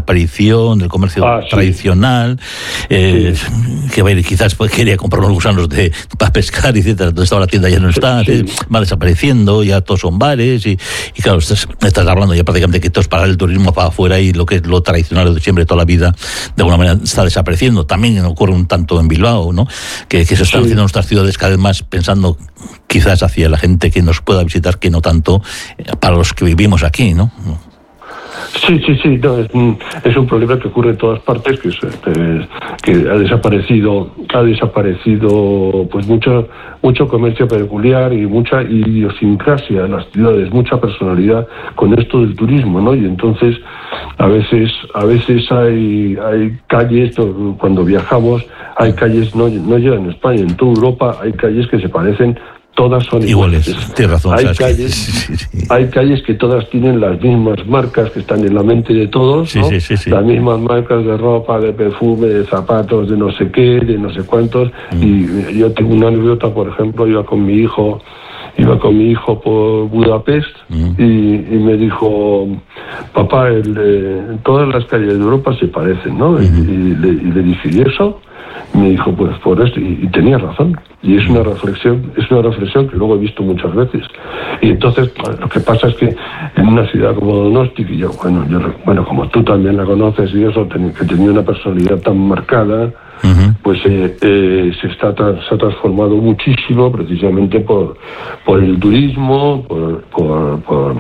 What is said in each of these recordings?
desaparición del comercio tradicional, que quizás quería comprar unos gusanos para pescar, etcétera, donde estaba la tienda ya no está, va desapareciendo, ya todos son bares, y claro, estás hablando ya prácticamente que todo es para el turismo para afuera, y lo que es lo tradicional de siempre, toda la vida, de alguna manera está desapareciendo. También ocurre un tanto en Bilbao, ¿no? Que se están haciendo nuestras ciudades cada vez más pensando quizás hacia la gente que nos pueda visitar, que no tanto para los que vivimos aquí, ¿no? Sí, no, es un problema que ocurre en todas partes, que ha desaparecido pues mucho comercio peculiar y mucha idiosincrasia en las ciudades, mucha personalidad con esto del turismo, ¿no? Y entonces a veces hay calles, cuando viajamos, hay calles, no ya en España, en toda Europa hay calles que se parecen. Todas son iguales. Tienes razón. Hay calles que todas tienen las mismas marcas que están en la mente de todos, ¿no? Las mismas marcas de ropa, de perfume, de zapatos, de no sé qué, de no sé cuántos. Y yo tengo una anécdota, por ejemplo, iba con mi hijo por Budapest y me dijo: papá, todas las calles de Europa se parecen, ¿no? Y le dije: ¿y eso? Y me dijo: pues por esto, y tenía razón. Y es una reflexión que luego he visto muchas veces. Y entonces, lo que pasa es que en una ciudad como Donosti, que yo como tú también la conoces y eso, que tenía una personalidad tan marcada, pues se ha transformado muchísimo precisamente por el turismo, por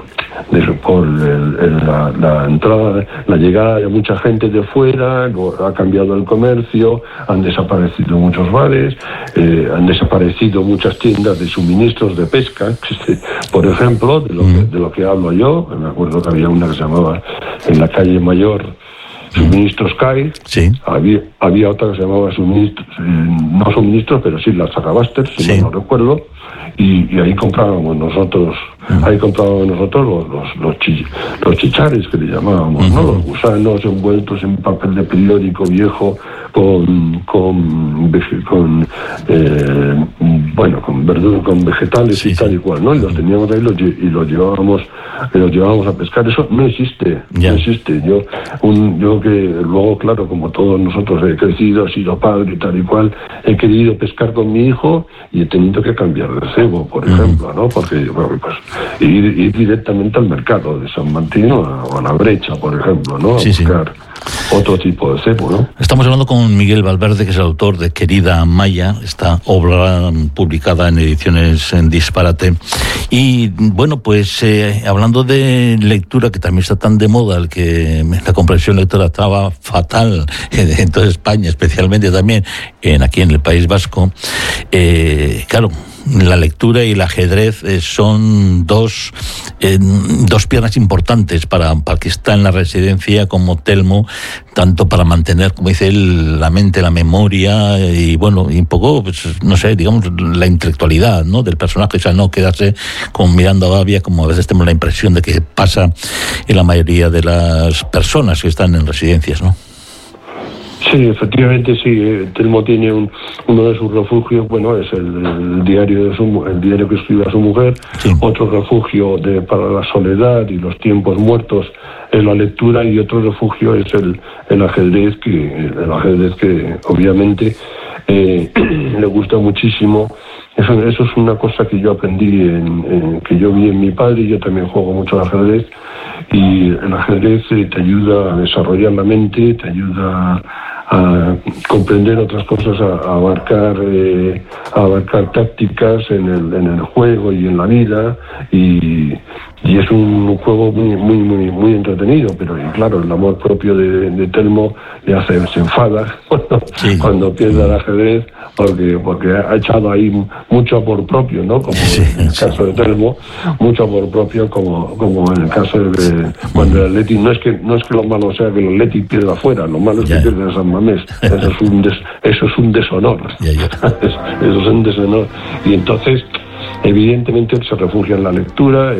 la entrada, la llegada de mucha gente de fuera, ha cambiado el comercio, han desaparecido muchos bares, han desaparecido muchas tiendas de suministros de pesca, por ejemplo, de lo que hablo yo. Me acuerdo que había una que se llamaba en la calle Mayor Suministros CAI, había otra que se llamaba no suministros, pero sí las Arrabasters, si no recuerdo, y ahí comprábamos nosotros los chichares, que le llamábamos, ¿no? Los gusanos envueltos en papel de periódico viejo con verduras, con vegetales y tal y cual, ¿no? Y los teníamos ahí y los llevábamos a pescar. Eso no existe. Yo que luego, claro, como todos nosotros he crecido, he sido padre y tal y cual, he querido pescar con mi hijo y he tenido que cambiar de cebo, por ejemplo, ¿no? Porque pues ir directamente al mercado de San Martín o a la Brecha, por ejemplo, ¿no? A buscar otro tipo de cebo, ¿no? Estamos hablando con Miguel Valverde, que es el autor de Querida Maya, esta obra publicada en ediciones en Disparate. Y bueno, pues hablando de lectura, que también está tan de moda, la comprensión lectora estaba fatal en toda España, especialmente también aquí en el País Vasco. Claro, la lectura y el ajedrez son dos piernas importantes para el que está en la residencia como Telmo, tanto para mantener, como dice él, la mente, la memoria y bueno, y un poco, pues, no sé, digamos, la intelectualidad, ¿no?, del personaje, o sea, no quedarse como mirando a Babia, como a veces tenemos la impresión de que pasa en la mayoría de las personas que están en residencias, ¿no? Sí, efectivamente, sí. Telmo tiene uno de sus refugios, bueno, es el diario que escribe a su mujer. Otro refugio para la soledad y los tiempos muertos es la lectura, y otro refugio es el ajedrez, que obviamente le gusta muchísimo. Eso es una cosa que yo aprendí, que yo vi en mi padre, y yo también juego mucho al ajedrez. Y el ajedrez te ayuda a desarrollar la mente, te ayuda a comprender otras cosas, a abarcar tácticas en el juego y en la vida, y es un juego muy muy muy muy entretenido. Pero claro, el amor propio de Telmo se enfada cuando pierde el ajedrez, porque ha echado ahí mucho amor propio, ¿no? Como en el caso de Telmo, mucho amor propio, como en el caso de cuando el Athletic, no es que lo malo sea que el Athletic pierda fuera, lo malo es que pierda a San Mamés. Eso es un deshonor. Eso es un deshonor. Y entonces, evidentemente, se refugia en la lectura.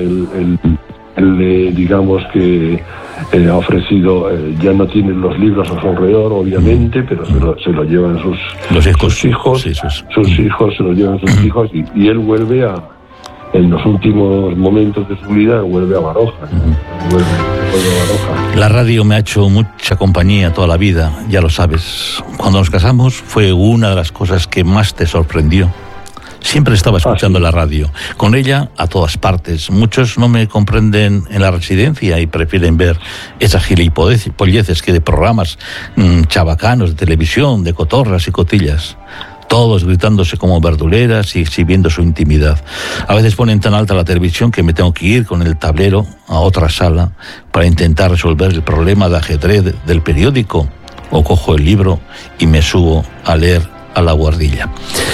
Digamos que ha ofrecido, ya no tienen los libros a su alrededor, obviamente, pero se lo llevan sus hijos se lo llevan sus hijos, y él vuelve en los últimos momentos de su vida, vuelve a Baroja. Baroja. La radio me ha hecho mucha compañía toda la vida, ya lo sabes. Cuando nos casamos fue una de las cosas que más te sorprendió. Siempre estaba escuchando la radio, con ella a todas partes. Muchos no me comprenden en la residencia y prefieren ver esas gilipolleces que de programas chabacanos de televisión, de cotorras y cotillas. Todos gritándose como verduleras y exhibiendo su intimidad. A veces ponen tan alta la televisión que me tengo que ir con el tablero a otra sala para intentar resolver el problema de ajedrez del periódico, o cojo el libro y me subo a leer a la buhardilla.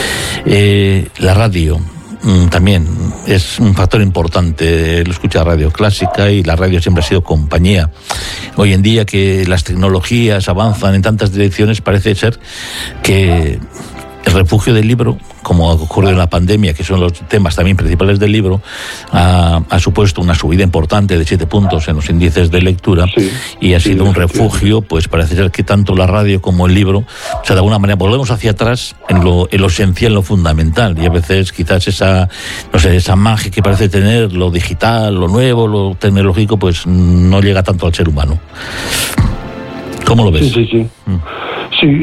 La radio también es un factor importante. Él escucha radio clásica y la radio siempre ha sido compañía. Hoy en día que las tecnologías avanzan en tantas direcciones, parece ser que el refugio del libro, como ocurrió en la pandemia, que son los temas también principales del libro, ha supuesto una subida importante de 7 puntos en los índices de lectura, y ha sido un refugio. Pues parece ser que tanto la radio como el libro, o sea, de alguna manera volvemos hacia atrás en lo esencial, lo fundamental, y a veces quizás esa magia que parece tener lo digital, lo nuevo, lo tecnológico, pues no llega tanto al ser humano. ¿Cómo lo ves? Sí,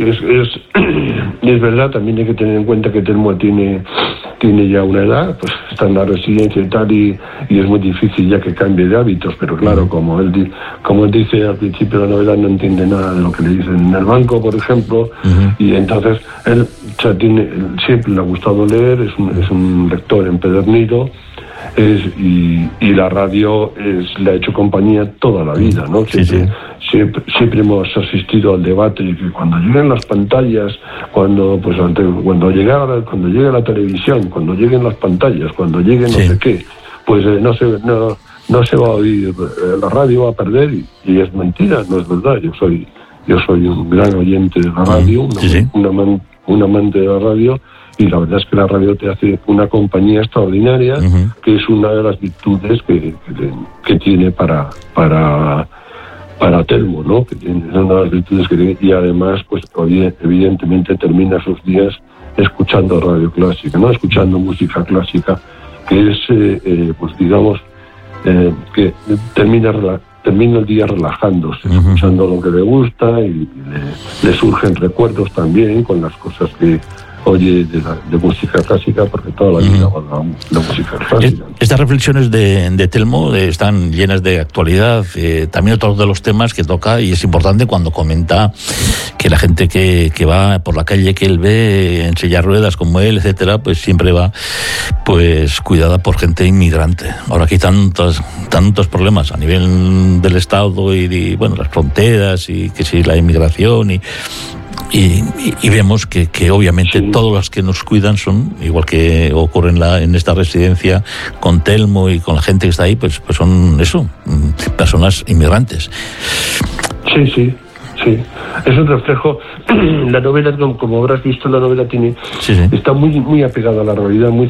es verdad. También hay que tener en cuenta que Telmo tiene ya una edad, pues está en la residencia y tal, y es muy difícil ya que cambie de hábitos, pero claro, como él dice al principio de la novela, no entiende nada de lo que le dicen en el banco, por ejemplo, y entonces él siempre le ha gustado leer, es un lector empedernido, y la radio le ha hecho compañía toda la vida, ¿no? Siempre hemos asistido al debate, y que cuando lleguen las pantallas, cuando llegue la televisión, cuando lleguen las pantallas, cuando lleguen no sé qué, pues no se va a oír, la radio va a perder, y es mentira, no es verdad. Yo soy un gran oyente de la radio, un amante de la radio, y la verdad es que la radio te hace una compañía extraordinaria, que es una de las virtudes que tiene para Telmo, ¿no? Que tiene una de las virtudes que tiene, y además, pues evidentemente termina sus días escuchando radio clásica, ¿no? Escuchando música clásica, que es, pues digamos, que termina el día relajándose, escuchando lo que le gusta, y le surgen recuerdos también con las cosas que oye de música clásica, porque toda la vida la música clásica. Estas reflexiones de Telmo están llenas de actualidad, también otros de los temas que toca, y es importante cuando comenta que la gente que va por la calle, que él ve en silla de ruedas como él, etcétera, pues siempre va pues cuidada por gente inmigrante. Ahora aquí hay tantos problemas a nivel del Estado y bueno, las fronteras, y que si la inmigración y vemos que obviamente todos los que nos cuidan son, igual que ocurre en esta residencia con Telmo y con la gente que está ahí, pues son personas inmigrantes. Sí. Es un reflejo. La novela, como habrás visto, la novela está muy apegada a la realidad, muy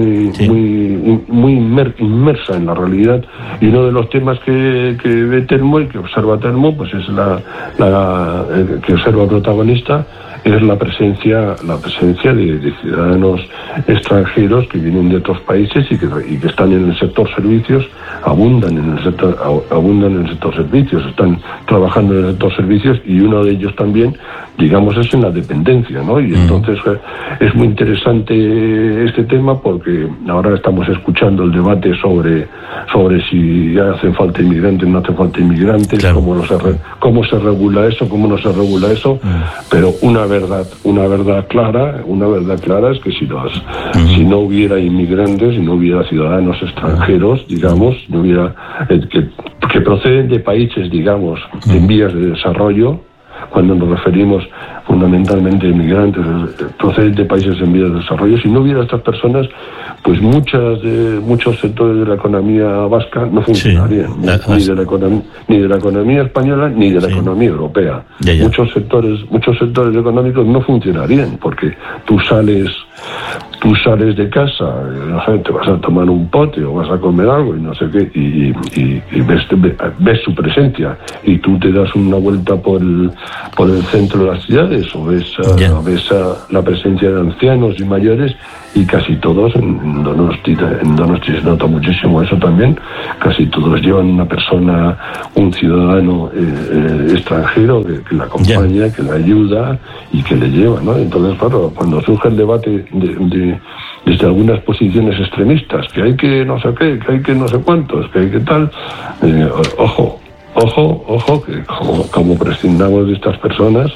inmersa en la realidad. Y uno de los temas que ve Telmo y que observa Telmo, pues es que observa el protagonista, es la presencia de ciudadanos extranjeros que vienen de otros países y que están en el sector servicios, abundan en el sector servicios, están trabajando en el sector servicios, y uno de ellos también, digamos, es en la dependencia, ¿no? Y entonces es muy interesante este tema, porque ahora estamos escuchando el debate sobre si hacen falta inmigrantes, no hacen falta inmigrantes, claro. cómo se regula eso, cómo no se regula eso, pero una verdad clara es que si no hubiera inmigrantes, si no hubiera ciudadanos extranjeros, digamos, no hubiera que proceden de países, digamos, en vías de desarrollo, cuando nos referimos fundamentalmente a inmigrantes, proceden de países en vías de desarrollo, si no hubiera estas personas, pues muchos sectores de la economía vasca no funcionarían, ni de la economía española ni de la economía europea. Muchos sectores económicos no funcionarían, porque tú sales de casa, no sé, te vas a tomar un pote o vas a comer algo y no sé qué, y ves su presencia, y tú te das una vuelta por el centro de las ciudades, o ves la presencia de ancianos y mayores, y casi todos en Donosti se nota muchísimo eso también, casi todos llevan una persona, un ciudadano extranjero que la acompaña, que le ayuda y que le lleva, ¿no? Entonces, claro, cuando surge el debate desde algunas posiciones extremistas, que hay que no sé qué, que hay que no sé cuántos, que hay que tal, ojo, que como prescindamos de estas personas,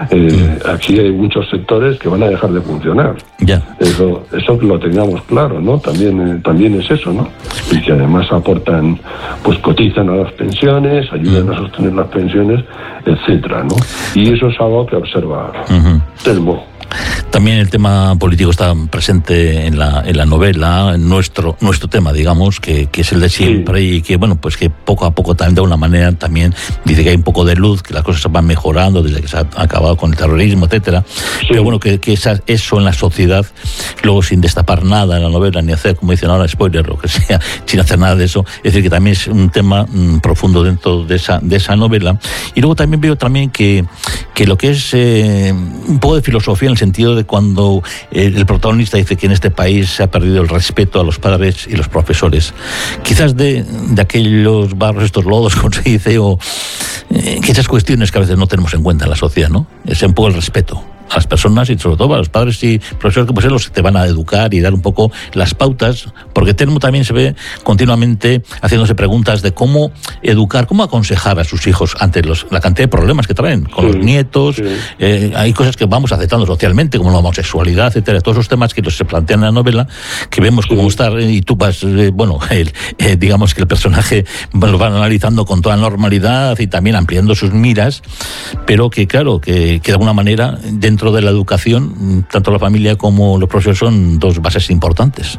aquí hay muchos sectores que van a dejar de funcionar. Eso que lo tengamos claro, ¿no? También es eso, ¿no? Y que además aportan, pues cotizan a las pensiones, ayudan a sostener las pensiones, etcétera, ¿no? Y eso es algo que observa Telmo. También el tema político está presente en la novela, en nuestro tema, digamos, que es el de siempre, y que, bueno, pues que poco a poco también de una manera también dice que hay un poco de luz, que las cosas van mejorando desde que se ha acabado con el terrorismo, etcétera. Pero bueno, que eso en la sociedad, luego sin destapar nada en la novela, ni hacer, como dicen ahora, spoiler, lo que sea, sin hacer nada de eso, es decir, que también es un tema profundo dentro de esa novela. Y luego también veo también que lo que es un poco de filosofía en el sentido de cuando el protagonista dice que en este país se ha perdido el respeto a los padres y los profesores. Quizás de aquellos barros, estos lodos, como se dice, o que esas cuestiones que a veces no tenemos en cuenta en la sociedad, ¿no? Es un poco el respeto a las personas y sobre todo a los padres y profesores, que pues son los que te van a educar y dar un poco las pautas, porque Telmo también se ve continuamente haciéndose preguntas de cómo educar, cómo aconsejar a sus hijos ante la cantidad de problemas que traen con los nietos. Hay cosas que vamos aceptando socialmente, como la homosexualidad, etcétera, todos esos temas que se plantean en la novela, que vemos cómo estar, y tú vas, digamos que el personaje lo van analizando con toda normalidad y también ampliando sus miras, pero que claro, que de alguna manera dentro de la educación, tanto la familia como los profesores son dos bases importantes.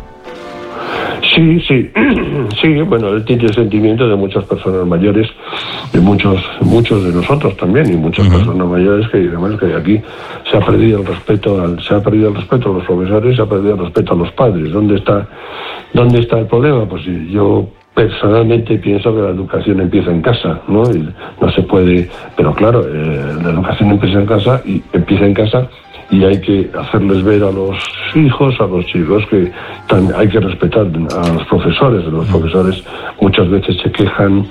Sí, bueno, él tiene el sentimiento de muchas personas mayores, de muchos de nosotros también, y muchas personas mayores que digamos que aquí se ha perdido el respeto a los profesores, se ha perdido el respeto a los padres. ¿Dónde está el problema? Pues yo personalmente pienso que la educación empieza en casa, ¿no? Y no se puede, pero claro, la educación empieza en casa y hay que hacerles ver a los hijos, a los chicos, que hay que respetar a los profesores. Los profesores muchas veces se quejan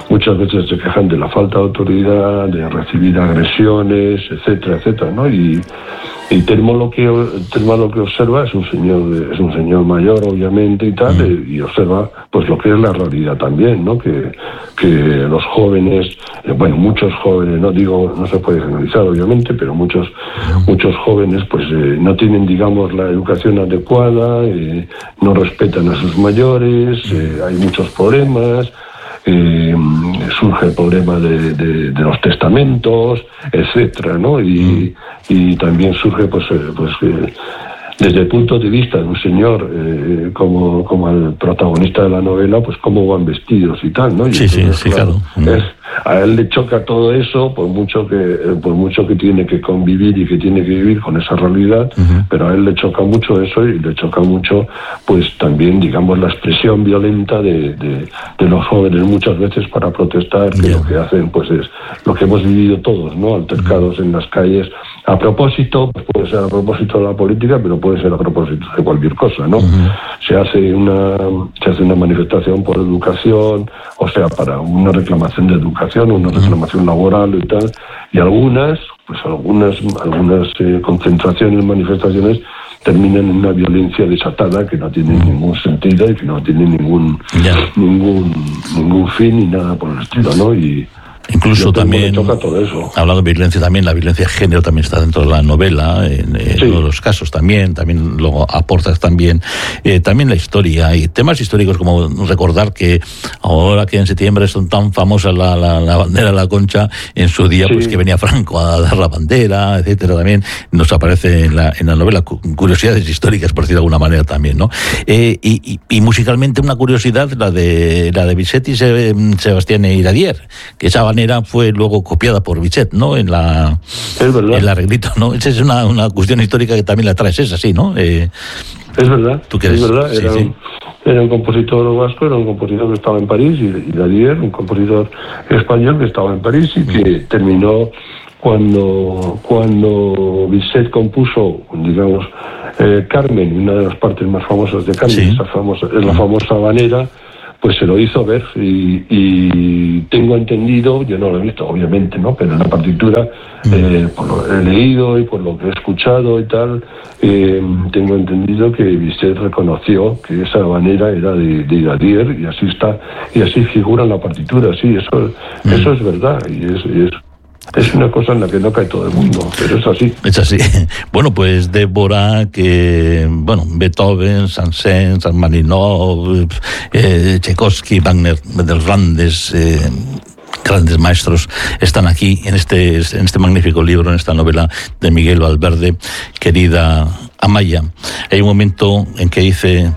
de la falta de autoridad, de recibir agresiones, etcétera, ¿no? Y Telmo lo que observa es un señor mayor, obviamente, y tal, y observa pues lo que es la realidad también, ¿no? Que los jóvenes, muchos jóvenes, no se puede generalizar, obviamente, pero muchos jóvenes pues no tienen, digamos, la educación adecuada, no respetan a sus mayores, hay muchos problemas. Surge el problema de los testamentos, etcétera, ¿no? Y también surge pues desde el punto de vista de un señor como el protagonista de la novela, pues cómo van vestidos y tal, ¿no? Y entonces, claro. A él le choca todo eso, por mucho que tiene que convivir y que tiene que vivir con esa realidad, pero a él le choca mucho eso, y le choca mucho pues también, digamos, la expresión violenta de los jóvenes muchas veces para protestar, que lo que hacen pues es lo que hemos vivido todos, ¿no? Altercados en las calles, a propósito, pues puede ser a propósito de la política, pero puede ser a propósito de cualquier cosa, ¿no? Se hace una manifestación por educación, o sea, para una reclamación de educación, una reclamación laboral y tal, y algunas concentraciones, manifestaciones terminan en una violencia desatada que no tiene ningún sentido y que no tiene ningún fin ni nada por el estilo, ¿no? Y incluso también, hablando de violencia, también la violencia de género también está dentro de la novela, en todos los casos también luego aportas también la historia y temas históricos, como recordar que ahora que en septiembre son tan famosas la bandera de la Concha, en su día pues que venía Franco a dar la bandera, etcétera, también nos aparece en la novela curiosidades históricas, por decirlo de alguna manera también, ¿no? Y musicalmente una curiosidad, la de Bizet y Sebastián Iradier, que esa manera fue luego copiada por Bizet, ¿no? En el arreglito, ¿no? Esa es una cuestión histórica que también la traes, es así, ¿no? Es verdad. ¿Tú crees? Es verdad. Era un compositor vasco, era un compositor que estaba en París, y Iradier, un compositor español que estaba en París y que terminó cuando Bizet compuso, digamos, Carmen, una de las partes más famosas de Carmen, es la famosa habanera, pues se lo hizo ver y tengo entendido, yo no lo he visto obviamente, ¿no? Pero en la partitura, por lo he leído y por lo que he escuchado y tal, tengo entendido que Bizet reconoció que esa habanera era de Iradier, y así está, y así figura en la partitura. Sí, eso es verdad, y es una cosa en la que no cae todo el mundo, pero es así. Es así. Bueno, pues Dvořák, Beethoven, Saint-Saëns, Rachmaninoff, Tchaikovsky, Wagner, de los grandes maestros están aquí en este magnífico libro, en esta novela de Miguel Valverde, Querida Amaya. Hay un momento en que dice,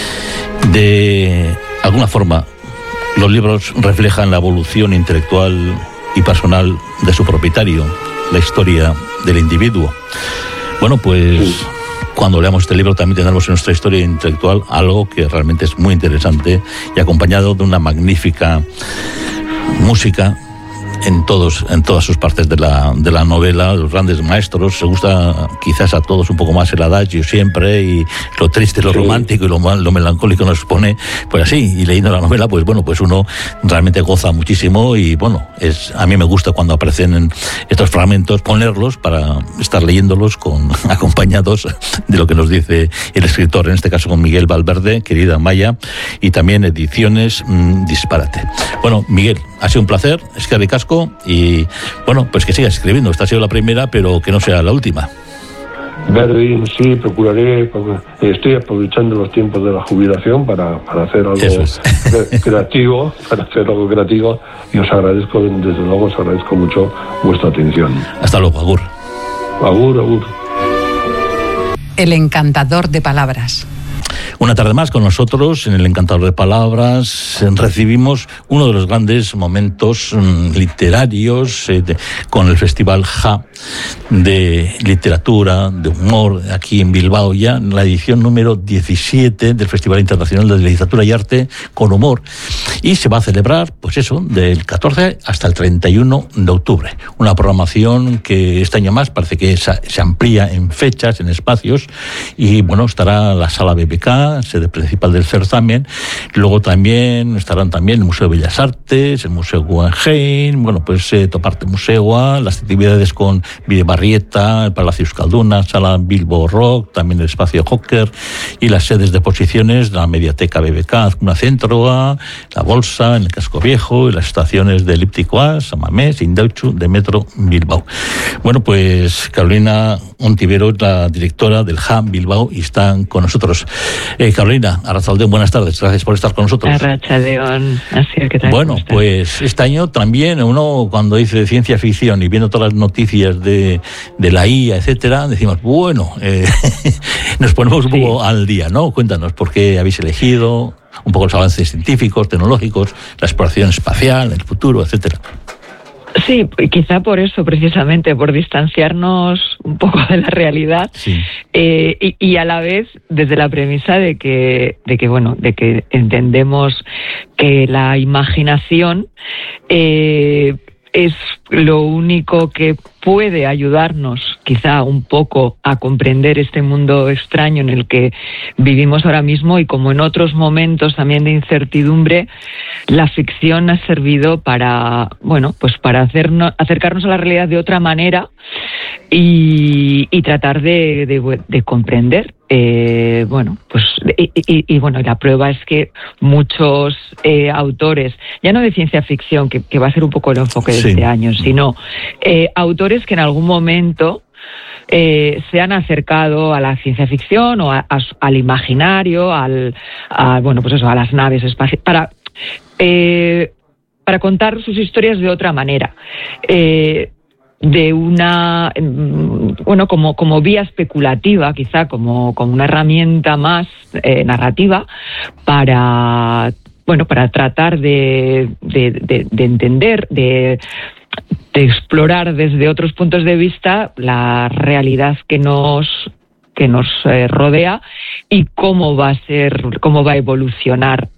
de alguna forma, los libros reflejan la evolución intelectual y personal de su propietario, la historia del individuo. Bueno, pues cuando leamos este libro también tendremos en nuestra historia intelectual algo que realmente es muy interesante y acompañado de una magnífica música en todas sus partes de la novela, los grandes maestros. Se gusta quizás a todos un poco más el adagio siempre, y lo triste, lo romántico y lo melancólico nos pone, pues así, y leyendo la novela, pues bueno, pues uno realmente goza muchísimo, y bueno, a mí me gusta cuando aparecen estos fragmentos ponerlos para estar leyéndolos acompañados de lo que nos dice el escritor, en este caso con Miguel Valverde, Querida Amaya, y también Ediciones Disparate. Bueno, Miguel, ha sido un placer, es que ricasco, y bueno, pues que sigas escribiendo. Esta ha sido la primera, pero que no sea la última. Verdi, sí, procuraré, porque estoy aprovechando los tiempos de la jubilación para hacer algo creativo, y os agradezco, desde luego os agradezco mucho vuestra atención. Hasta luego, agur. Agur. El encantador de palabras. Una tarde más con nosotros en el Encantador de Palabras recibimos uno de los grandes momentos literarios con el Festival JA de literatura, de humor, aquí en Bilbao, ya en la edición número 17 del Festival Internacional de Literatura y Arte con Humor, y se va a celebrar, pues eso, del 14 hasta el 31 de octubre. Una programación que este año más parece que se amplía en fechas, en espacios, y bueno, estará la Sala BBK, sede principal del certamen. Luego también estarán también el Museo de Bellas Artes, el Museo Guggenheim, bueno, pues Toparte Museoa, las actividades con Bidebarrieta, el Palacio Euskalduna, Sala Bilbo Rock, también el Espacio Joker, y las sedes de exposiciones de la Mediateca BBK, una Centroa, la Bolsa, en el Casco Viejo, y las estaciones de Elíptico Samamés, Indauchu, de Metro Bilbao. Bueno, pues Carolina Ontivero es la directora del JA Bilbao y están con nosotros. Carolina, Arratsaldeon, buenas tardes, gracias por estar con nosotros. Arratsaldeon, así es que tal. Bueno, pues este año también uno, cuando dice ciencia ficción y viendo todas las noticias de la IA, etcétera, decimos, bueno, nos ponemos un poco al día, ¿no? Cuéntanos por qué habéis elegido un poco los avances científicos, tecnológicos, la exploración espacial, el futuro, etcétera. Sí, quizá por eso, precisamente, por distanciarnos un poco de la realidad, y a la vez desde la premisa de que entendemos que la imaginación es lo único que puede ayudarnos quizá un poco a comprender este mundo extraño en el que vivimos ahora mismo, y como en otros momentos también de incertidumbre, la ficción ha servido para, bueno, pues para acercarnos a la realidad de otra manera y tratar de comprender. Bueno, la prueba es que muchos autores, ya no de ciencia ficción, que va a ser un poco el enfoque de este año, sino autores que en algún momento se han acercado a la ciencia ficción o al imaginario, a las naves espaciales, para contar sus historias de otra manera. De una, como vía especulativa, quizá como una herramienta más narrativa para tratar de entender, de explorar desde otros puntos de vista la realidad que nos rodea y cómo va a evolucionar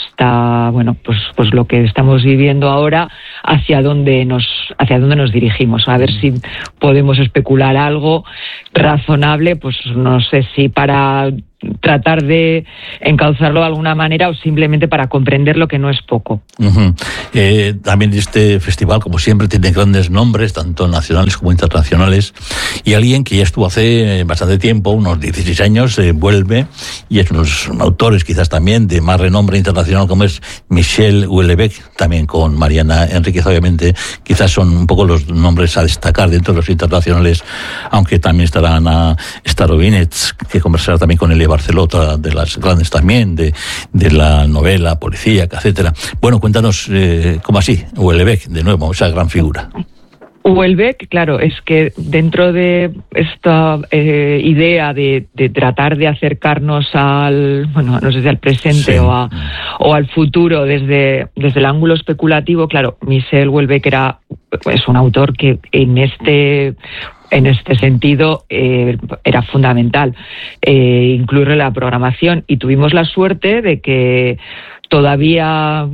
pues lo que estamos viviendo ahora, hacia dónde nos dirigimos. A ver si podemos especular algo razonable, pues no sé si para tratar de encauzarlo de alguna manera o simplemente para comprender lo que no es poco. También este festival, como siempre, tiene grandes nombres, tanto nacionales como internacionales, y alguien que ya estuvo hace bastante tiempo, unos 16 años, vuelve, y es unos autores quizás también de más renombre internacional, como es Michel Houellebecq, también con Mariana Enríquez, obviamente, quizás son un poco los nombres a destacar dentro de los internacionales, aunque también estará Ana Starobinets, que conversará también con Elia Barceló, otra de las grandes también, de la novela policíaca, etcétera. Bueno, cuéntanos, ¿cómo así? Houellebecq, de nuevo, esa gran figura. Houellebecq, claro, es que dentro de esta idea de tratar de acercarnos no sé si al presente, sí, o al futuro desde el ángulo especulativo, claro, Michel Houellebecq es un autor que en este sentido era fundamental incluirlo en la programación, y tuvimos la suerte de que todavía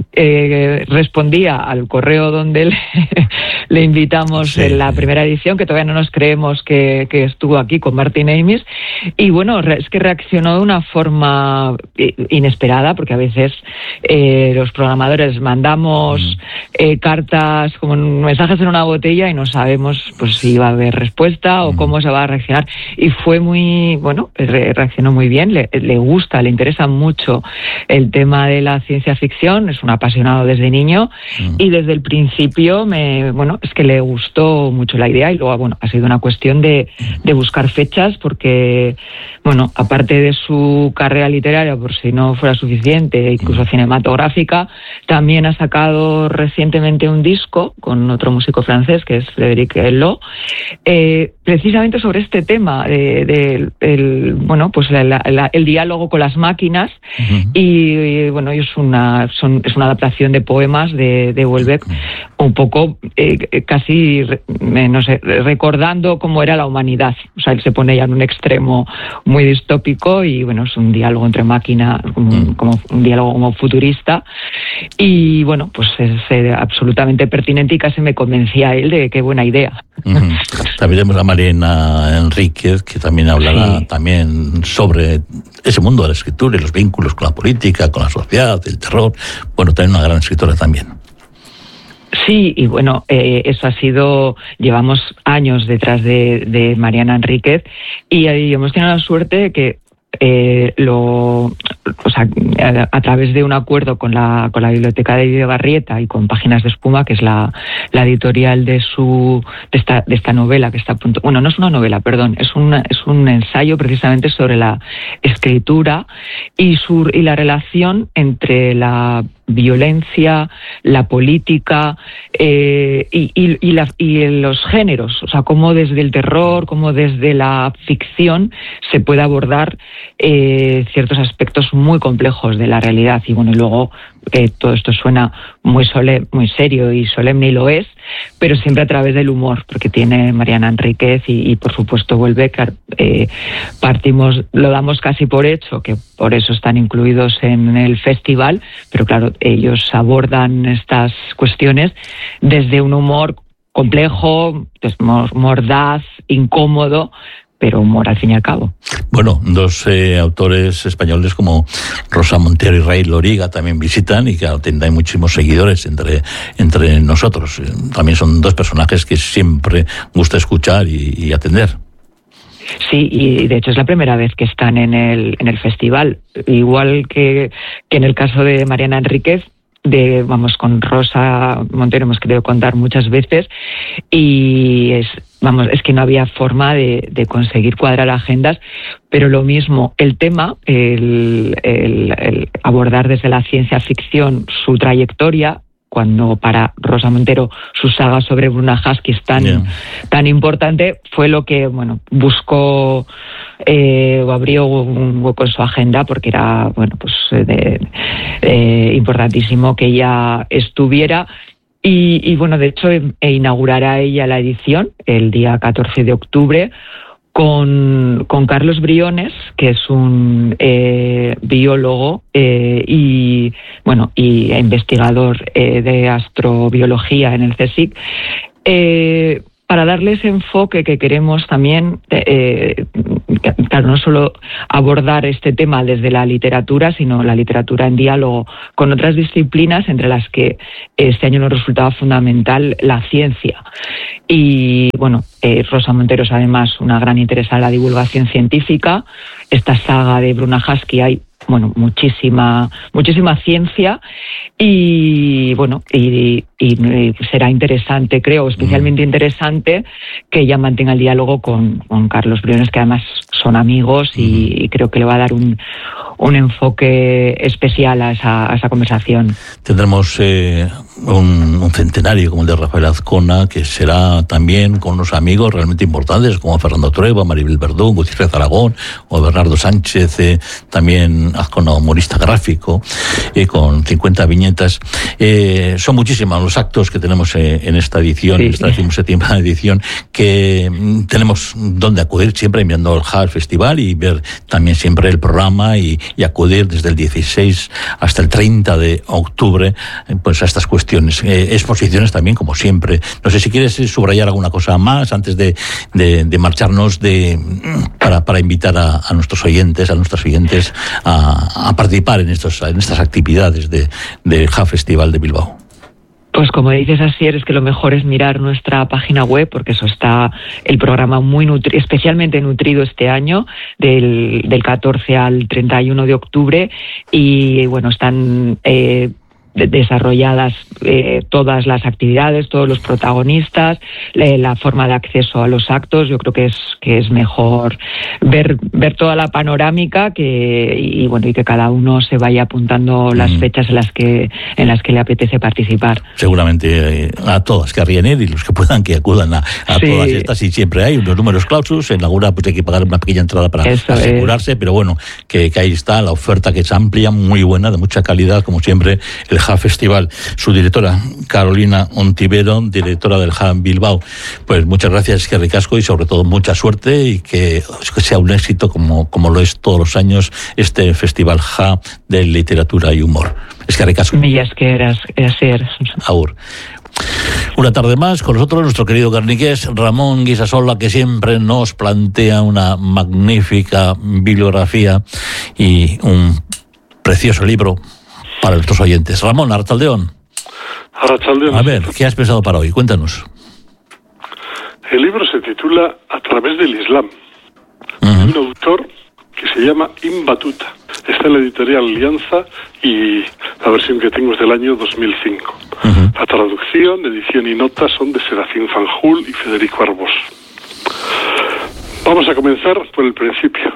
respondía al correo donde le invitamos, sí, en la primera edición, que todavía no nos creemos que estuvo aquí con Martin Amis, y bueno, es que reaccionó de una forma inesperada, porque a veces los programadores mandamos cartas como mensajes en una botella y no sabemos pues si va a haber respuesta o cómo se va a reaccionar, y fue reaccionó muy bien, le gusta, le interesa mucho el tema de la ciencia ficción, es un apasionado desde niño, y desde el principio es que le gustó mucho la idea, y luego ha sido una cuestión de buscar fechas, porque aparte de su carrera literaria, por si no fuera suficiente, incluso cinematográfica, también ha sacado recientemente un disco con otro músico francés que es Frédéric Hello, precisamente sobre este tema el diálogo con las máquinas, y es una adaptación de poemas de Houellebecq, un poco casi recordando cómo era la humanidad. O sea, él se pone ya en un extremo muy distópico, y es un diálogo entre máquina, como un diálogo como futurista, y es absolutamente pertinente, y casi me convencía a él de qué buena idea. También tenemos a Mariana Enríquez, que también hablará también sobre ese mundo de la escritura y los vínculos con la política, con la sociedad, el terror. También una gran escritora también. Sí, y eso ha sido, llevamos años detrás de Mariana Enríquez, y hemos tenido la suerte de que a través de un acuerdo con la Biblioteca de Videbarrieta y con Páginas de Espuma, que es la editorial de esta novela que está a punto. No es una novela, perdón, es un ensayo precisamente sobre la escritura y la relación entre la violencia, la política y los géneros, o sea, cómo desde el terror, cómo desde la ficción se puede abordar ciertos aspectos muy complejos de la realidad. Y luego todo esto suena muy serio y solemne, y lo es, pero siempre a través del humor, porque tiene Mariana Enríquez y por supuesto Houellebecq, lo damos casi por hecho, que por eso están incluidos en el festival, pero claro, ellos abordan estas cuestiones desde un humor complejo, mordaz, incómodo, pero humor al fin y al cabo. Dos autores españoles como Rosa Montero y Ray Loriga también visitan, y claro, hay muchísimos seguidores entre nosotros. También son dos personajes que siempre gusta escuchar y atender. Sí, y de hecho es la primera vez que están en el festival, igual que en el caso de Mariana Enríquez. Con Rosa Montero hemos querido contar muchas veces, y es que no había forma de conseguir cuadrar agendas, pero lo mismo, el tema, el abordar desde la ciencia ficción su trayectoria, cuando para Rosa Montero su saga sobre Bruna Husky es tan importante, fue lo que buscó o abrió un hueco en su agenda, porque era importantísimo que ella estuviera. Y de hecho inaugurará ella la edición el día 14 de octubre con Carlos Briones, que es un biólogo y investigador de astrobiología en el CSIC, para darle ese enfoque que queremos también, claro, no solo abordar este tema desde la literatura, sino la literatura en diálogo con otras disciplinas, entre las que este año nos resultaba fundamental la ciencia. Y bueno, Rosa Montero es además una gran interesada en la divulgación científica. Esta saga de Bruna Husky hay muchísima ciencia y será interesante, creo, especialmente interesante que ella mantenga el diálogo con Carlos Briones, que además son amigos y creo que le va a dar un enfoque especial a esa conversación. Tendremos un centenario como el de Rafael Azcona, que será también con unos amigos realmente importantes como Fernando Trueba, Maribel Verdún, Gutiérrez Aragón o Bernardo Sánchez, también Azcona humorista gráfico, con 50 viñetas. Son muchísimos los actos que tenemos en esta edición, en esta 17ª edición, que tenemos donde acudir siempre mirando el HAL Festival y ver también siempre el programa y acudir desde el 16 hasta el 30 de octubre pues a estas cuestiones. Exposiciones también, como siempre. No sé si quieres subrayar alguna cosa más antes de marcharnos para invitar a nuestros oyentes, a nuestras oyentes a participar en estas actividades del HAL Festival de Bilbao. Pues como dices, Asier, es que lo mejor es mirar nuestra página web, porque eso está el programa muy especialmente nutrido este año, del 14 al 31 de octubre, y bueno, están desarrolladas todas las actividades, todos los protagonistas, la forma de acceso a los actos. Yo creo que es mejor ver toda la panorámica y que cada uno se vaya apuntando las fechas en las que le apetece participar. Seguramente a todas querrían ir, y los que puedan que acudan a todas estas, y siempre hay unos números clausus. En alguna pues hay que pagar una pequeña entrada para asegurarse, pero bueno, que ahí está la oferta, que es amplia, muy buena, de mucha calidad, como siempre, el HAL Festival. Su directora, Carolina Ontivero, directora del HAL Bilbao. Pues muchas gracias, que ricasco, y sobre todo mucha suerte, y que sea un éxito como lo es todos los años este Festival HAL de literatura y humor. Es que ricasco. Millas que eras. Agur. Una tarde más con nosotros nuestro querido carniqués Ramón Guisasola, que siempre nos plantea una magnífica bibliografía y un precioso libro para nuestros oyentes. Ramón, Arrachaldeón. A ver, ¿qué has pensado para hoy? Cuéntanos. El libro se titula A través del Islam, de un autor que se llama Ibn Battuta. Está en la editorial Alianza y la versión que tengo es del año 2005. La traducción, edición y notas son de Serafín Fanjul y Federico Arbós. Vamos a comenzar por el principio.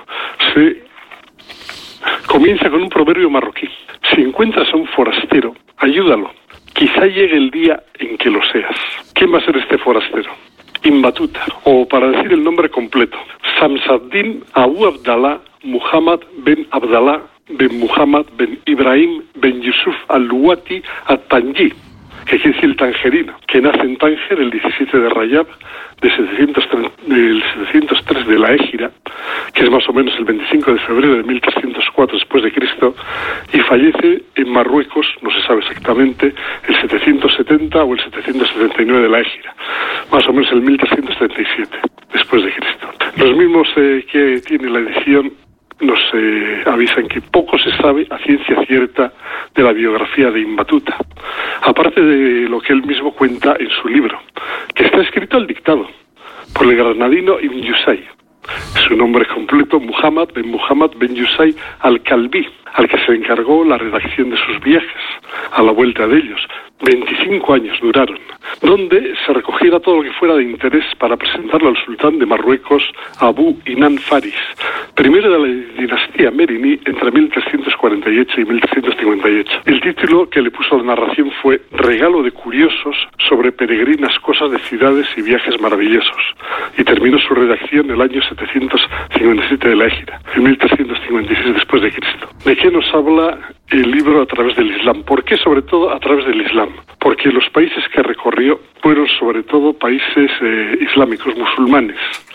Comienza con un proverbio marroquí. Si encuentras a un forastero, ayúdalo. Quizá llegue el día en que lo seas. ¿Quién va a ser este forastero? Ibn Battuta, o para decir el nombre completo, Samsaddin Abu Abdallah Muhammad ben Abdallah ben Muhammad ben Ibrahim ben Yusuf al-Luwati at-Tanji, que quiere decir el tangerino, que nace en Tánger el 17 de Rayab del 703 de la Égira, que es más o menos el 25 de febrero de 1304 después de Cristo, y fallece en Marruecos, no se sabe exactamente, el 770 o el 779 de la Égira, más o menos el 1377 después de Cristo. Los mismos que tiene la edición nos avisan que poco se sabe a ciencia cierta de la biografía de Ibn Battuta, aparte de lo que él mismo cuenta en su libro, que está escrito al dictado por el granadino Ibn Yusay. Su nombre completo, Muhammad ben Yusay al-Kalbi, al que se encargó la redacción de sus viajes a la vuelta de ellos. 25 años duraron, donde se recogiera todo lo que fuera de interés para presentarlo al sultán de Marruecos, Abu Inan Faris, primero de la dinastía Merini, entre 1348 y 1358. El título que le puso a la narración fue Regalo de curiosos sobre peregrinas cosas de ciudades y viajes maravillosos, y terminó su redacción en el año 757 de la Égira, en 1356 después de Cristo. ¿De qué nos habla el libro a través del Islam? ¿Por qué sobre todo a través del Islam? Porque los países que recorrió fueron sobre todo países islámicos, musulmanes.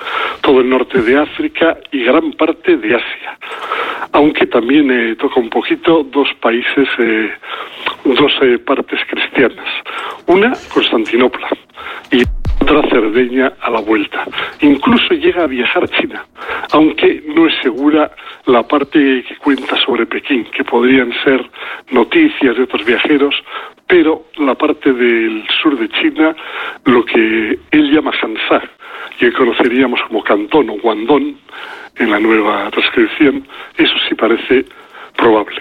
todo el norte de África y gran parte de Asia. Aunque también toca un poquito dos países, dos partes cristianas. Una, Constantinopla, y otra, Cerdeña a la vuelta. Incluso llega a viajar a China, aunque no es segura la parte que cuenta sobre Pekín, que podrían ser noticias de otros viajeros, pero la parte del sur de China, lo que él llama Hansha, que conoceríamos como Cantón o Guangdong en la nueva transcripción, eso sí parece probable.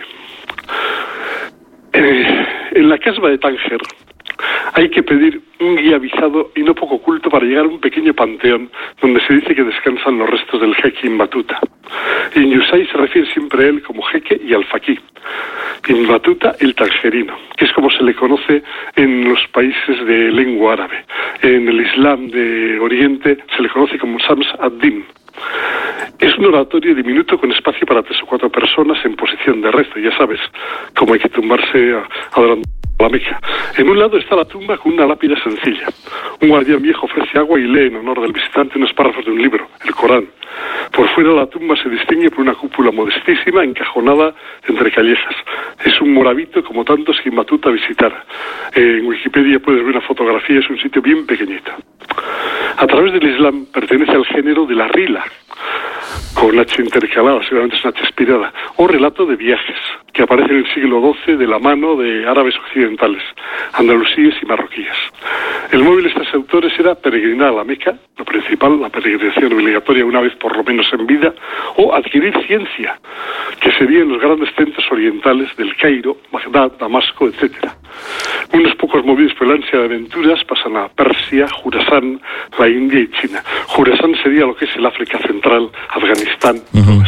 En la casba de Tánger hay que pedir un guía visado y no poco culto para llegar a un pequeño panteón donde se dice que descansan los restos del jeque Ibn Battuta. Y en Yusai se refiere siempre a él como jeque y al-Faqih. Ibn Battuta, el tangerino, que es como se le conoce en los países de lengua árabe. En el Islam de Oriente se le conoce como Shams ad-Din. Es un oratorio diminuto con espacio para 3 o 4 personas en posición de rezo, ya sabes, como hay que tumbarse adorando la Meca. En un lado está la tumba con una lápida sencilla. Un guardián viejo ofrece agua y lee en honor del visitante unos párrafos de un libro, el Corán. Por fuera la tumba se distingue por una cúpula modestísima encajonada entre callejas. Es un moravito como tantos que Ibn Battuta visitara. En Wikipedia puedes ver una fotografía, es un sitio bien pequeñito. A través del Islam pertenece al género de la rila, con H intercalada, seguramente es una H aspirada, o relato de viajes, que aparece en el siglo XII de la mano de árabes occidentales, andalusíes y marroquíes. El móvil de estos autores era peregrinar a la Meca, lo principal, la peregrinación obligatoria una vez por lo menos en vida, o adquirir ciencia, que serían los grandes centros orientales del Cairo, Bagdad, Damasco, etc. Unos pocos movidos por el ansia de aventuras pasan a Persia, Jurasán, la India y China. Jurasán sería lo que es el África Central, Afganistán.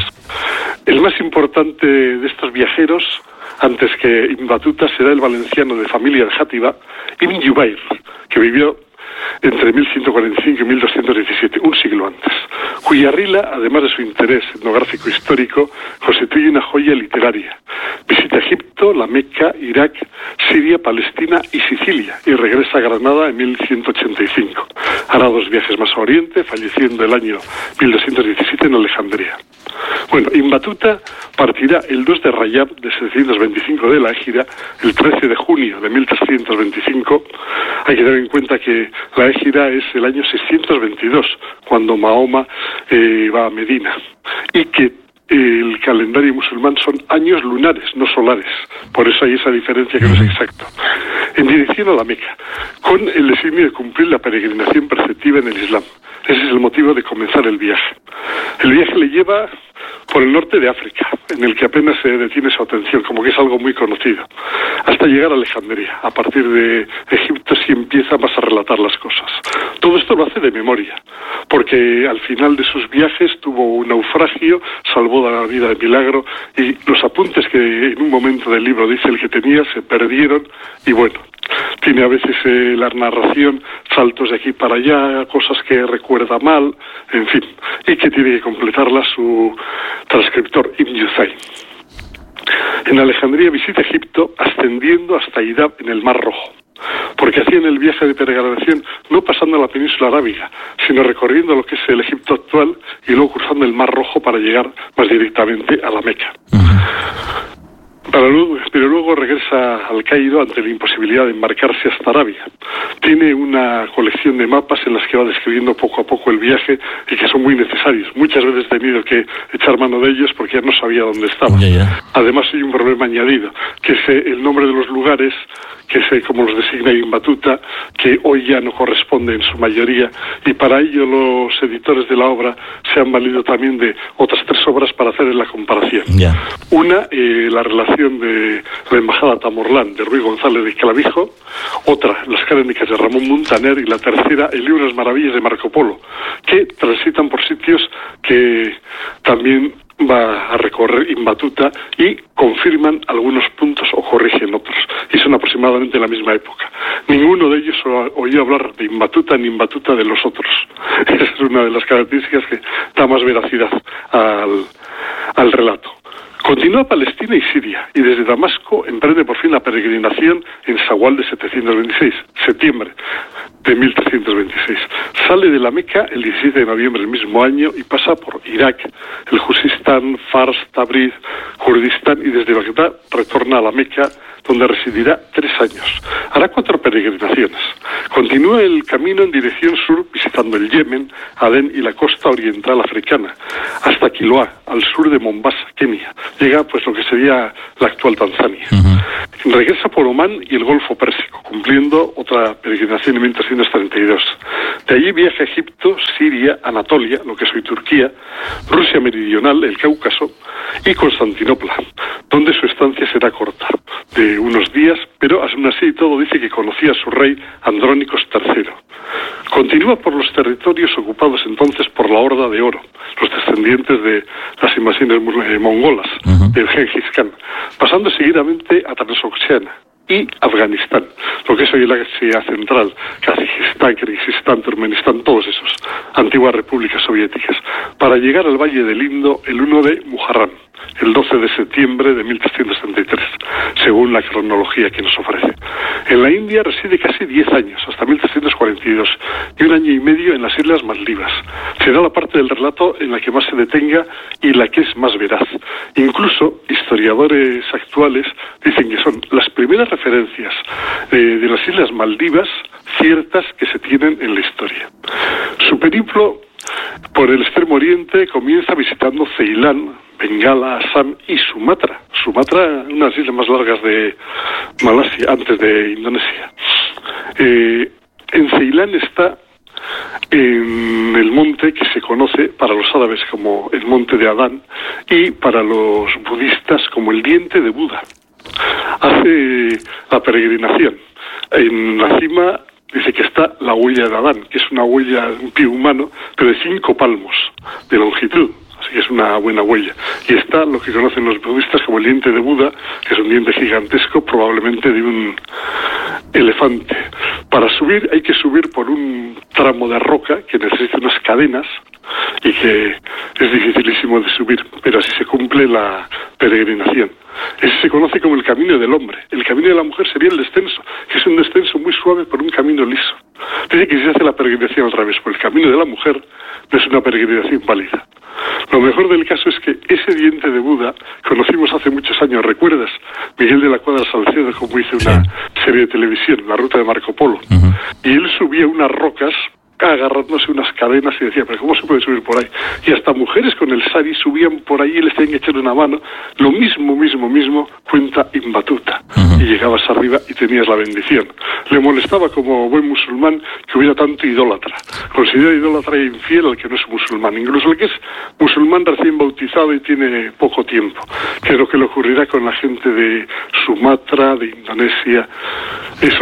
El más importante de estos viajeros, antes que Ibn Battuta, será el valenciano de familia de Játiva, Ibn Jubayr, que vivió entre 1145 y 1217, un siglo antes, cuya rila, además de su interés etnográfico histórico, constituye una joya literaria. Visita Egipto, la Meca, Irak, Siria, Palestina y Sicilia, y regresa a Granada en 1185. Hará 2 viajes más a Oriente, falleciendo el año 1217 en Alejandría. Bueno, Ibn Battuta partirá el 2 de Rayab de 725 de la Égira, el 13 de junio de 1325. Hay que tener en cuenta que la Égira es el año 622, cuando Mahoma va a Medina, y que el calendario musulmán son años lunares, no solares. Por eso hay esa diferencia que no es exacto. En dirección a la Meca, con el designio de cumplir la peregrinación preceptiva en el Islam. Ese es el motivo de comenzar el viaje. El viaje le lleva por el norte de África, en el que apenas se detiene su atención, como que es algo muy conocido, hasta llegar a Alejandría. A partir de Egipto sí empieza más a relatar las cosas. Todo esto lo hace de memoria, porque al final de sus viajes tuvo un naufragio, salvó la vida de milagro, y los apuntes que en un momento del libro dice el que tenía se perdieron, y bueno, tiene a veces la narración saltos de aquí para allá, cosas que recuerda mal, en fin, y que tiene que completarla su transcriptor Ibn Yusai. En Alejandría visita Egipto, ascendiendo hasta Idab en el Mar Rojo, porque hacían el viaje de peregrinación no pasando la península arábiga, sino recorriendo lo que es el Egipto actual y luego cruzando el Mar Rojo para llegar más directamente a la Meca. Pero luego regresa al Cairo ante la imposibilidad de embarcarse hasta Arabia. Tiene una colección de mapas en las que va describiendo poco a poco el viaje y que son muy necesarios. Muchas veces he tenido que echar mano de ellos porque ya no sabía dónde estaba. Además hay un problema añadido, que es el nombre de los lugares, que es como los designa Ibn Battuta, que hoy ya no corresponde en su mayoría, y para ello los editores de la obra se han valido también de otras 3 obras para hacer la comparación. Una, la relación de la embajada Tamorlán de Ruy González de Clavijo; otra, las crónicas de Ramón Muntaner; y la tercera, el libro de las maravillas de Marco Polo, que transitan por sitios que también va a recorrer Ibn Battuta y confirman algunos puntos o corrigen otros, y son aproximadamente la misma época. Ninguno de ellos oyó hablar de Ibn Battuta ni Ibn Battuta de los otros. Esa es una de las características que da más veracidad al relato. Continúa Palestina y Siria, y desde Damasco emprende por fin la peregrinación en Shawwal de 726, septiembre de 1326. Sale de la Meca el 17 de noviembre del mismo año y pasa por Irak, el Juzistán, Fars, Tabriz, Kurdistán, y desde Bagdad retorna a la Meca, donde residirá 3 años. Hará 4 peregrinaciones. Continúa el camino en dirección sur, visitando el Yemen, Adén y la costa oriental africana, hasta Quiloa, al sur de Mombasa, Kenia. Llega pues lo que sería la actual Tanzania. Regresa por Omán y el Golfo Pérsico, cumpliendo otra peregrinación en 1332. De allí viaja a Egipto, Siria, Anatolia, lo que es hoy Turquía, Rusia meridional, el Cáucaso y Constantinopla, donde su estancia será corta, de unos días, pero aún así todo dice que conocía a su rey Andrónicos III. Continúa por los territorios ocupados entonces por la Horda de Oro, los descendientes de las invasiones mongolas de Gengis Khan, pasando seguidamente a Transoxiana y Afganistán, lo que es hoy la Asia Central, Kazajistán, Kirguistán, Turkmenistán, todos esos antiguas repúblicas soviéticas, para llegar al Valle del Indo el 1 de Muharram, el 12 de septiembre de 1333, según la cronología que nos ofrece. En la India reside casi 10 años, hasta 1342, y 1 año y medio en las Islas Maldivas. Será la parte del relato en la que más se detenga y la que es más veraz. Incluso historiadores actuales dicen que son las primeras referencias de las Islas Maldivas ciertas que se tienen en la historia. Su periplo por el extremo oriente comienza visitando Ceilán, Bengala, Assam y Sumatra. Sumatra, unas islas más largas de Malasia, antes de Indonesia. En Ceilán está en el monte que se conoce para los árabes como el monte de Adán y para los budistas como el diente de Buda. Hace la peregrinación. En la cima dice que está la huella de Adán, que es una huella de un pie humano, pero de 5 palmos de longitud. Así que es una buena huella. Y está lo que conocen los budistas como el diente de Buda, que es un diente gigantesco, probablemente de un elefante. Para subir hay que subir por un tramo de roca que necesita unas cadenas y que es dificilísimo de subir, pero así se cumple la peregrinación. Ese se conoce como el camino del hombre. El camino de la mujer sería el descenso, que es un descenso muy suave por un camino liso. Dice que si se hace la peregrinación al revés, por el camino de la mujer, no es una peregrinación válida. Lo mejor del caso es que ese diente de Buda conocimos hace muchos años, ¿recuerdas? Miguel de la Cuadra Salcedo, como hizo una serie de televisión, La Ruta de Marco Polo. Y él subía unas rocas agarrándose unas cadenas y decía, pero ¿cómo se puede subir por ahí? Y hasta mujeres con el sari subían por ahí y les tenían que echar una mano. Lo mismo cuenta Ibn Battuta. Y llegabas arriba y tenías la bendición. Le molestaba como buen musulmán que hubiera tanto idólatra. Considera idólatra e infiel al que no es musulmán, incluso el que es musulmán recién bautizado y tiene poco tiempo, que es lo que le ocurrirá con la gente de Sumatra, de Indonesia. Eso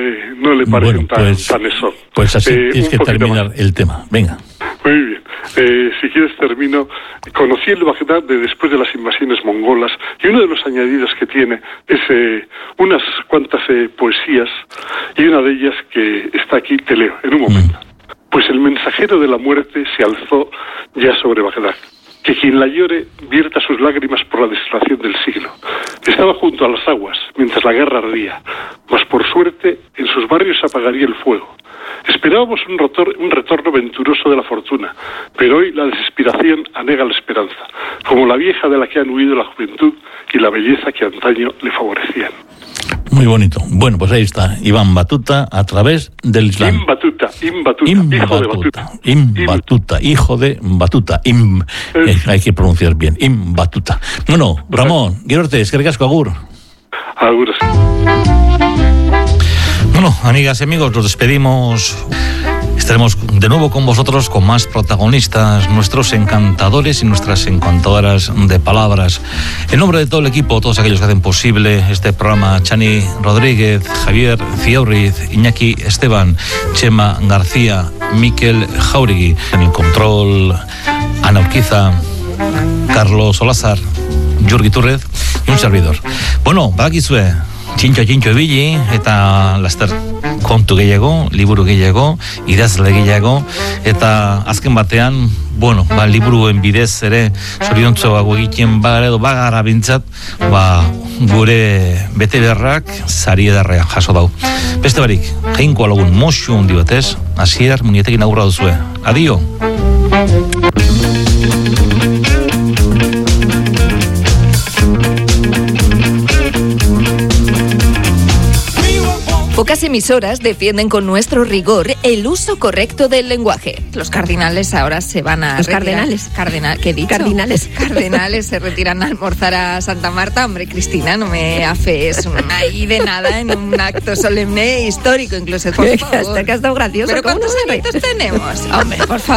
no le parece tan eso. Pues así tienes que terminar el tema. Venga. Muy bien. Si quieres termino. Conocí el Bagdad después de las invasiones mongolas y uno de los añadidos que tiene es unas cuantas poesías y una de ellas que está aquí, te leo en un momento. Pues el mensajero de la muerte se alzó ya sobre Bagdad. Que quien la llore vierta sus lágrimas por la desolación del siglo. Estaba junto a las aguas mientras la guerra ardía, mas por suerte en sus barrios se apagaría el fuego. Esperábamos un retorno venturoso de la fortuna, pero hoy la desesperación anega la esperanza, como la vieja de la que han huido la juventud y la belleza que antaño le favorecían. Muy bonito. Bueno, pues ahí está, Ibn Battuta a través del Islam. Ibn Battuta, hijo de Battuta. Ibn Battuta, hijo de Battuta. Hay que pronunciar bien, Ibn Battuta. Bueno, Ramón, Guilorte, eskerrik asko, agur. Agur. Bueno, amigas y amigos, nos despedimos. Estaremos de nuevo con vosotros con más protagonistas, nuestros encantadores y nuestras encantadoras de palabras. En nombre de todo el equipo, todos aquellos que hacen posible este programa, Chani Rodríguez, Javier Ciaurriz, Iñaki Esteban, Chema García, Miquel Jauregui, en el control Ana Urquiza, Carlos Olazar, Jurgi Túrez y un servidor. Bueno, badakizue, txintxo ibili eta laster kontu gehiago, liburu gehiago, idazle gehiago eta azken batean bueno, liburuen bidez ere zoriontzoago egiten edo bagara bintzat, gure bete beharrak sari edarrean jaso dau. Beste barik, jainko alagun moxu hundi batez, Asier Muñetekin aurra duzue. Adio! Pocas emisoras defienden con nuestro rigor el uso correcto del lenguaje. Los cardinales ahora se van a retirar. ¿Qué he dicho? Cardenales se retiran a almorzar a Santa Marta. Hombre, Cristina, no me afees ahí de nada en un acto solemne histórico, incluso. Por favor. Hasta que ha estado gracioso. ¿Pero cuántos añitos tenemos? Hombre, por favor.